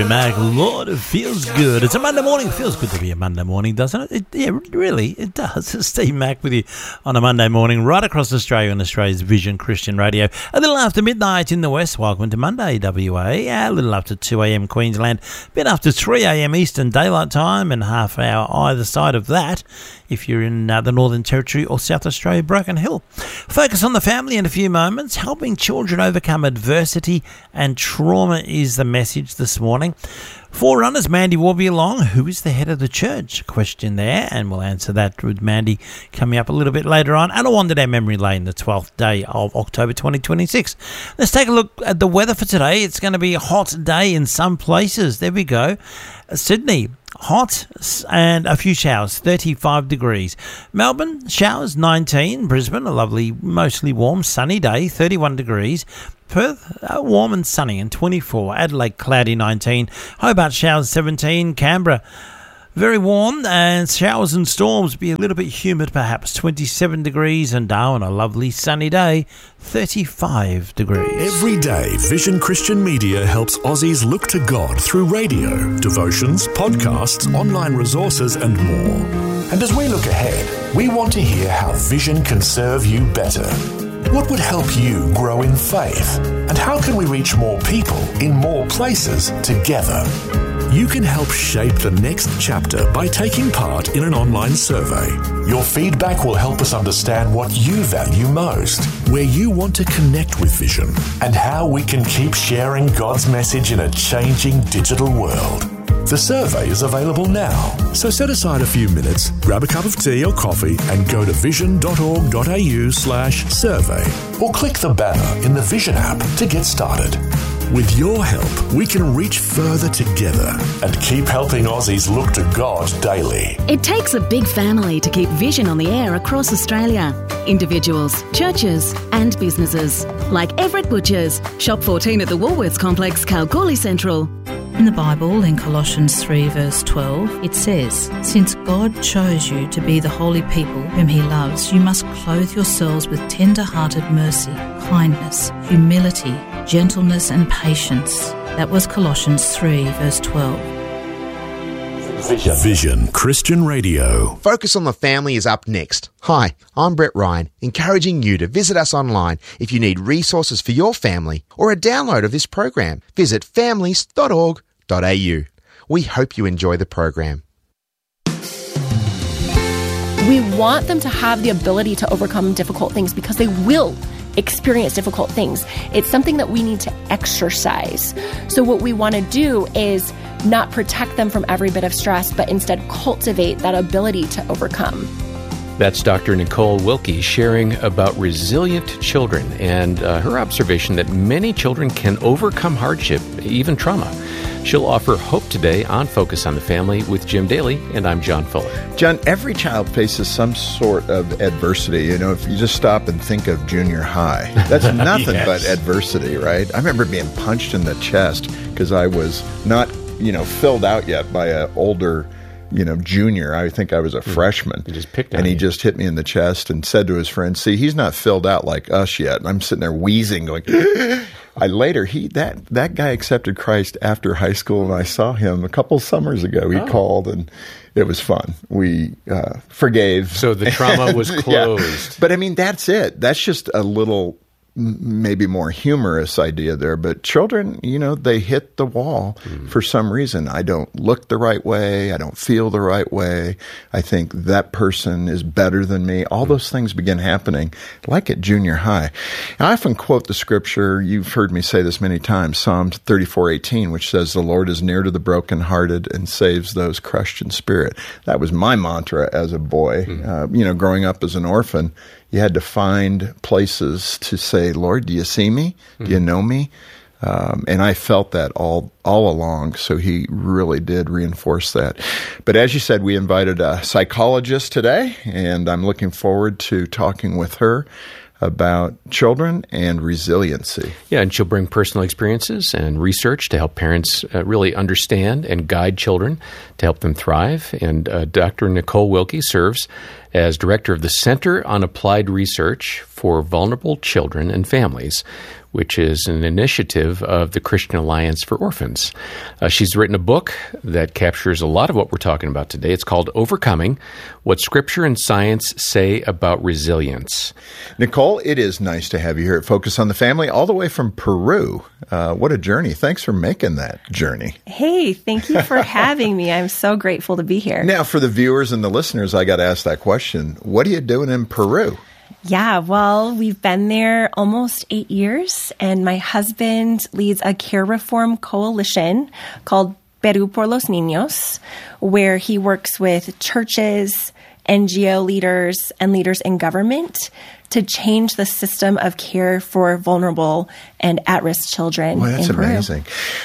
Mac, Lord, it feels good. It's a Monday morning. It feels good to be a Monday morning, doesn't it? Yeah, really, it does. It's Steve Mac with you on a Monday morning right across Australia on Australia's Vision Christian Radio. A little after midnight in the west. Welcome to Monday, WA. A little after 2 a.m. Queensland. A bit after 3 a.m. Eastern Daylight Time and half hour either side of that if you're in the Northern Territory or South Australia, Broken Hill. Focus on the family in a few moments. Helping children overcome adversity and trauma is the message this morning. Forerunners, Mandy will be along. Who is the head of the church? Question there, and we'll answer that with Mandy coming up a little bit later on. And a wander down memory lane, the 12th day of October 2026. Let's take a look at the weather for today. It's going to be a hot day in some places. There we go. Sydney, hot and a few showers, 35 degrees. Melbourne, showers, 19. Brisbane, a lovely, mostly warm, sunny day, 31 degrees. Perth, warm and sunny and 24. Adelaide, cloudy, 19. Hobart, showers, 17. Canberra, very warm and showers and storms, be a little bit humid perhaps, 27 degrees. And Darwin, a lovely sunny day, 35 degrees. Every day, Vision Christian Media helps Aussies look to God through radio, devotions, podcasts, online resources and more. And as we look ahead, we want to hear how Vision can serve you better. What would help you grow in faith? And how can we reach more people in more places together? You can help shape the next chapter by taking part in an online survey. Your feedback will help us understand what you value most, where you want to connect with Vision, and how we can keep sharing God's message in a changing digital world. The survey is available now, so set aside a few minutes, grab a cup of tea or coffee and go to vision.org.au/survey or click the banner in the Vision app to get started. With your help, we can reach further together and keep helping Aussies look to God daily. It takes a big family to keep Vision on the air across Australia. Individuals, churches and businesses. Like Everett Butchers, Shop 14 at the Woolworths Complex, Kalgoorlie Central. In the Bible, in Colossians 3 verse 12, it says, "Since God chose you to be the holy people whom he loves, you must clothe yourselves with tender-hearted mercy, kindness, humility, gentleness and patience." That was Colossians 3 verse 12. Vision Christian Radio. Focus on the Family is up next. Hi, I'm Brett Ryan, encouraging you to visit us online if you need resources for your family or a download of this program. Visit families.org.au. We hope you enjoy the program. We want them to have the ability to overcome difficult things because they will experience difficult things. It's something that we need to exercise. So what we want to do is not protect them from every bit of stress, but instead cultivate that ability to overcome. That's Dr. Nicole Wilkie sharing about resilient children and her observation that many children can overcome hardship, even trauma. She'll offer hope today on Focus on the Family with Jim Daly, and I'm John Fuller. John, every child faces some sort of adversity. You know, if you just stop and think of junior high, that's nothing Yes. but adversity, right? I remember being punched in the chest because I was not, filled out yet by an older, junior. I think I was a freshman. He just picked on and he you. just hit me in the chest and said to his friends, "See, he's not filled out like us yet." And I'm sitting there wheezing, going, that guy accepted Christ after high school, and I saw him a couple summers ago. He called, and it was fun. We forgave. So the trauma was closed. Yeah. But I mean, that's it. That's just a little maybe more humorous idea there. But children, they hit the wall for some reason. I don't look the right way. I don't feel the right way. I think that person is better than me. All those things begin happening like at junior high. And I often quote the scripture. You've heard me say this many times, Psalm 34:18, which says, "The Lord is near to the brokenhearted and saves those crushed in spirit." That was my mantra as a boy. Growing up as an orphan, you had to find places to say, "Lord, do you see me? Do you know me?" And I felt that all along, so he really did reinforce that. But as you said, we invited a psychologist today, and I'm looking forward to talking with her about children and resiliency. Yeah, and she'll bring personal experiences and research to help parents really understand and guide children to help them thrive. And Dr. Nicole Wilkie serves as director of the Center on Applied Research for Vulnerable Children and Families, which is an initiative of the Christian Alliance for Orphans. She's written a book that captures a lot of what we're talking about today. It's called Overcoming: What Scripture and Science Say About Resilience. Nicole, it is nice to have you here at Focus on the Family, all the way from Peru. What a journey. Thanks for making that journey. Hey, thank you for having me. I'm so grateful to be here. Now, for the viewers and the listeners, I got to ask that question. What are you doing in Peru? Yeah, well, we've been there almost 8 years, and my husband leads a care reform coalition called Perú por los Niños, where he works with churches, NGO leaders, and leaders in government to change the system of care for vulnerable and at-risk children. Well, that's in Peru. amazing.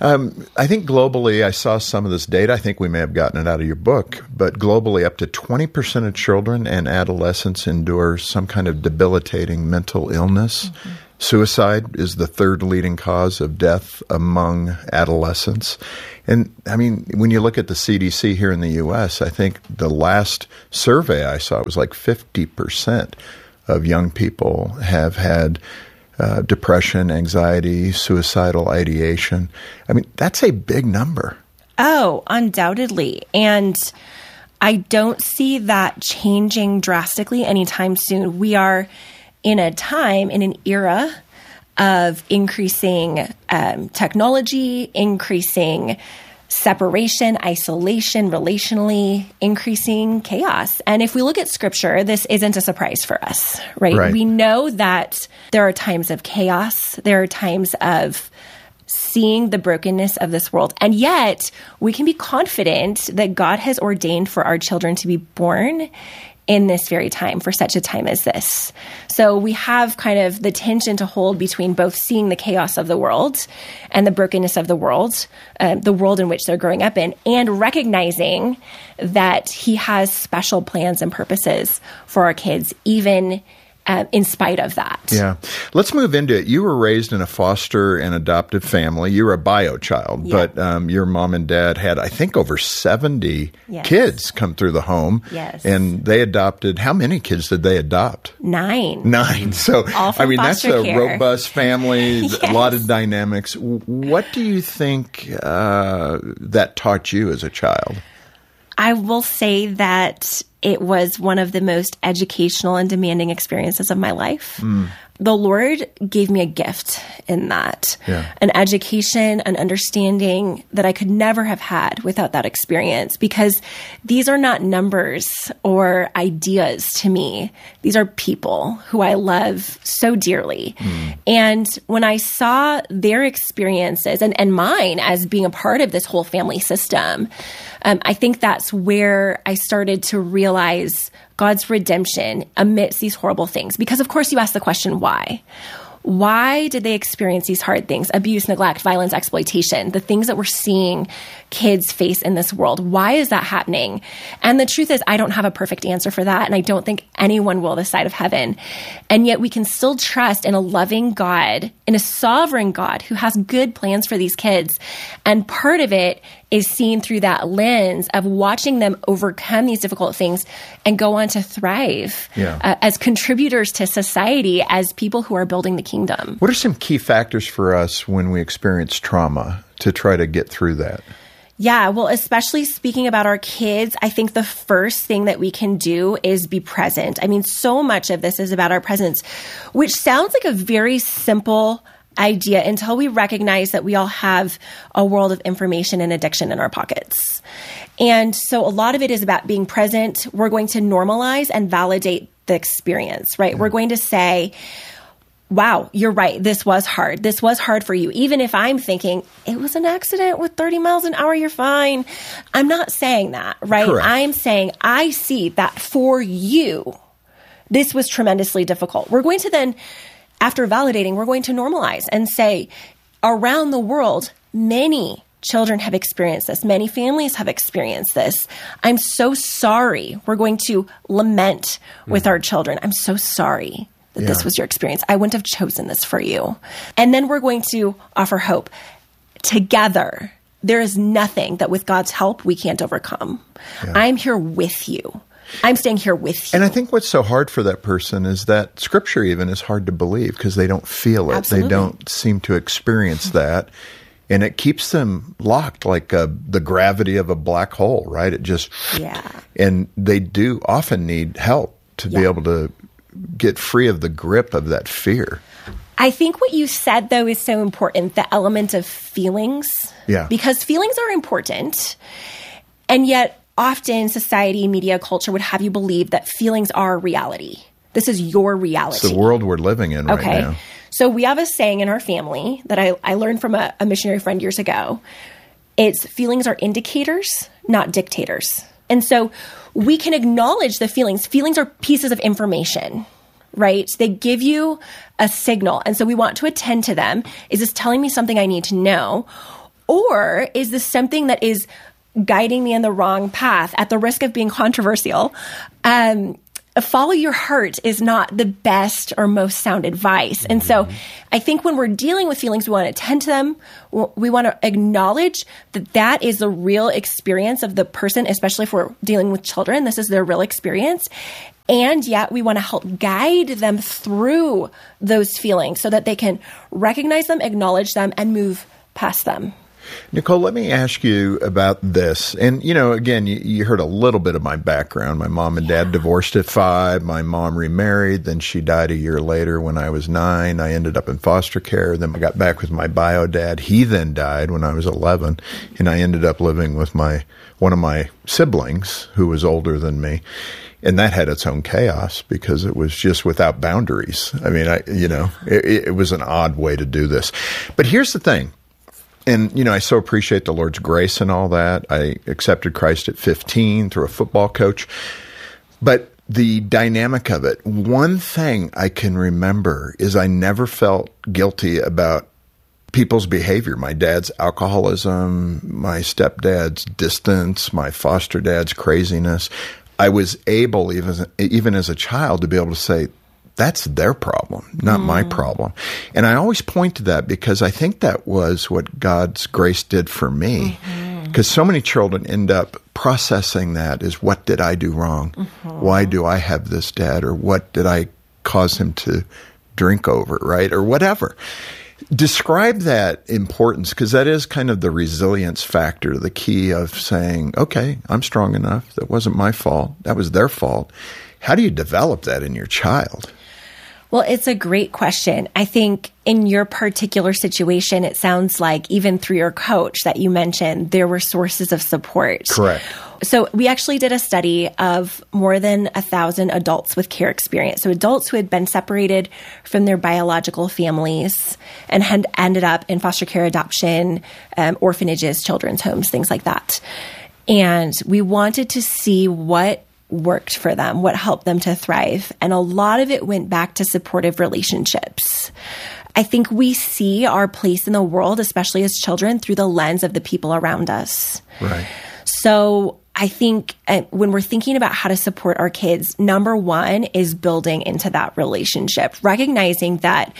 I think globally, I saw some of this data. I think we may have gotten it out of your book, but globally, up to 20% of children and adolescents endure some kind of debilitating mental illness. Mm-hmm. Suicide is the third leading cause of death among adolescents. And I mean, when you look at the CDC here in the U.S., I think the last survey I saw was like 50% of young people have had depression, anxiety, suicidal ideation. I mean, that's a big number. Oh, undoubtedly. And I don't see that changing drastically anytime soon. We are in a time, in an era of increasing technology, increasing separation, isolation, relationally, increasing chaos. And if we look at Scripture, this isn't a surprise for us, right? We know that there are times of chaos. There are times of seeing the brokenness of this world. And yet, we can be confident that God has ordained for our children to be born in this very time, for such a time as this. So we have kind of the tension to hold between both seeing the chaos of the world and the brokenness of the world in which they're growing up in, and recognizing that He has special plans and purposes for our kids, even in spite of that. Yeah. Let's move into it. You were raised in a foster and adoptive family. You were a bio child, but your mom and dad had, I think, over 70 kids come through the home. Yes. And they adopted, how many kids did they adopt? 9. So, all from I mean, that's a care. Robust family, a lot of dynamics. What do you think that taught you as a child? I will say that it was one of the most educational and demanding experiences of my life. The Lord gave me a gift in that, an education, an understanding that I could never have had without that experience, because these are not numbers or ideas to me. These are people who I love so dearly. And when I saw their experiences and mine as being a part of this whole family system, I think that's where I started to realize God's redemption amidst these horrible things. Because, of course, you ask the question, why? Why did they experience these hard things? Abuse, neglect, violence, exploitation, the things that we're seeing kids face in this world. Why is that happening? And the truth is, I don't have a perfect answer for that, and I don't think anyone will this side of heaven. And yet we can still trust in a loving God, in a sovereign God who has good plans for these kids. And part of it is seen through that lens of watching them overcome these difficult things and go on to thrive as contributors to society, as people who are building the kingdom. What are some key factors for us when we experience trauma to try to get through that? Yeah, well, especially speaking about our kids, I think the first thing that we can do is be present. I mean, so much of this is about our presence, which sounds like a very simple idea until we recognize that we all have a world of information and addiction in our pockets. And so a lot of it is about being present. We're going to normalize and validate the experience, right? We're going to say, wow, you're right. This was hard. This was hard for you. Even if I'm thinking it was an accident with 30 miles an hour, you're fine. I'm not saying that, right? Correct. I'm saying I see that for you, this was tremendously difficult. We're going to then, after validating, we're going to normalize and say, around the world, many children have experienced this. Many families have experienced this. I'm so sorry. We're going to lament with our children. I'm so sorry that this was your experience. I wouldn't have chosen this for you. And then we're going to offer hope. Together, there is nothing that with God's help we can't overcome. I'm here with you. I'm staying here with you. And I think what's so hard for that person is that Scripture even is hard to believe because they don't feel it. Absolutely. They don't seem to experience that. And it keeps them locked like the gravity of a black hole, right? It just, and they do often need help to be able to get free of the grip of that fear. I think what you said, though, is so important, the element of feelings. Yeah. Because feelings are important. And yet, often society, media, culture would have you believe that feelings are reality. This is your reality. It's the world we're living in right now. So we have a saying in our family that I learned from a missionary friend years ago. It's feelings are indicators, not dictators. And so we can acknowledge the feelings. Feelings are pieces of information, right? They give you a signal. And so we want to attend to them. Is this telling me something I need to know? Or is this something that is guiding me in the wrong path at the risk of being controversial? Follow your heart is not the best or most sound advice. And so I think when we're dealing with feelings, we want to attend to them. We want to acknowledge that that is the real experience of the person, especially if we're dealing with children. This is their real experience. And yet we want to help guide them through those feelings so that they can recognize them, acknowledge them, and move past them. Nicole, let me ask you about this. And, again, you heard a little bit of my background. My mom and dad divorced at 5. My mom remarried. Then she died a year later when I was 9. I ended up in foster care. Then I got back with my bio dad. He then died when I was 11. And I ended up living with one of my siblings who was older than me. And that had its own chaos because it was just without boundaries. I mean, it was an odd way to do this. But here's the thing. And, I so appreciate the Lord's grace and all that. I accepted Christ at 15 through a football coach. But the dynamic of it, one thing I can remember is I never felt guilty about people's behavior. My dad's alcoholism, my stepdad's distance, my foster dad's craziness. I was able, even as a child, to be able to say, that's their problem, not my problem. And I always point to that because I think that was what God's grace did for me. Because so many children end up processing that as, what did I do wrong? Why do I have this dad? Or what did I cause him to drink over, right? Or whatever. Describe that importance, because that is kind of the resilience factor, the key of saying, okay, I'm strong enough. That wasn't my fault. That was their fault. How do you develop that in your child? Well, it's a great question. I think in your particular situation, it sounds like even through your coach that you mentioned, there were sources of support. Correct. So we actually did a study of more than 1,000 adults with care experience. So adults who had been separated from their biological families and had ended up in foster care, adoption, orphanages, children's homes, things like that. And we wanted to see what worked for them, what helped them to thrive. And a lot of it went back to supportive relationships. I think we see our place in the world, especially as children, through the lens of the people around us. Right. So I think when we're thinking about how to support our kids, number one is building into that relationship, recognizing that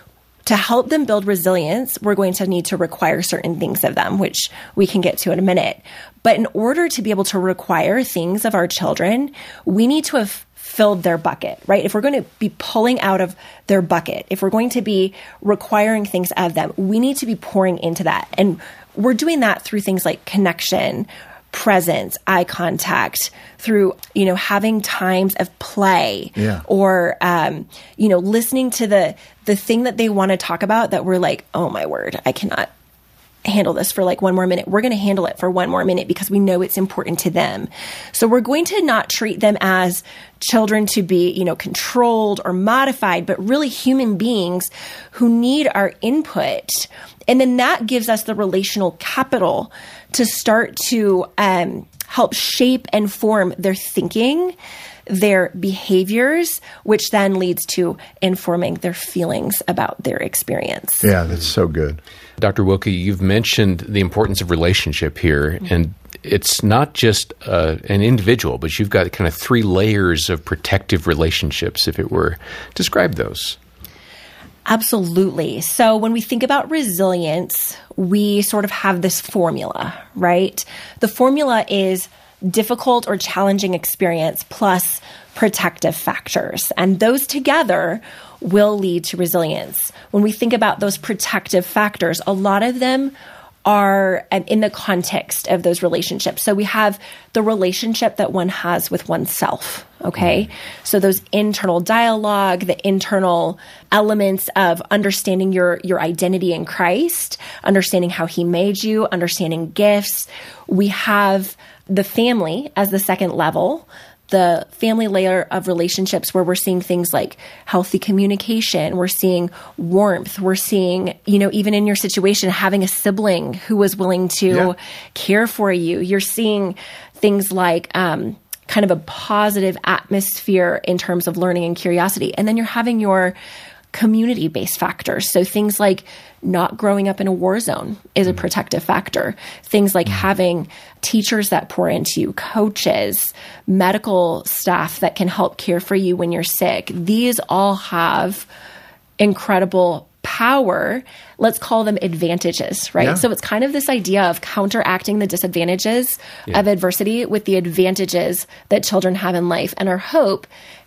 to help them build resilience, we're going to need to require certain things of them, which we can get to in a minute. But in order to be able to require things of our children, we need to have filled their bucket, right? If we're going to be pulling out of their bucket, if we're going to be requiring things of them, we need to be pouring into that. And we're doing that through things like connection, presence, eye contact, through, having times of play, or, listening to the thing that they want to talk about that we're like, oh my word, I cannot handle this for like one more minute. We're going to handle it for one more minute because we know it's important to them. So we're going to not treat them as children to be, controlled or modified, but really human beings who need our input. And then that gives us the relational capital to start to help shape and form their thinking, their behaviors, which then leads to informing their feelings about their experience. Yeah, that's so good. Dr. Wilkie, you've mentioned the importance of relationship here, and it's not just an individual, but you've got kind of 3 layers of protective relationships, if it were. Describe those. Absolutely. So when we think about resilience, we sort of have this formula, right? The formula is difficult or challenging experience plus protective factors. And those together will lead to resilience. When we think about those protective factors, a lot of them are in the context of those relationships. So we have the relationship that one has with oneself, okay? So those internal dialogue, the internal elements of understanding your identity in Christ, understanding how he made you, understanding gifts. We have the family as the second level, the family layer of relationships where we're seeing things like healthy communication, we're seeing warmth, we're seeing, even in your situation, having a sibling who was willing to care for you. You're seeing things like kind of a positive atmosphere in terms of learning and curiosity. And then you're having your community-based factors. So things like not growing up in a war zone is a protective factor. Things like having teachers that pour into you, coaches, medical staff that can help care for you when you're sick. These all have incredible power. Let's call them advantages, right? Yeah. So it's kind of this idea of counteracting the disadvantages of adversity with the advantages that children have in life. And our hope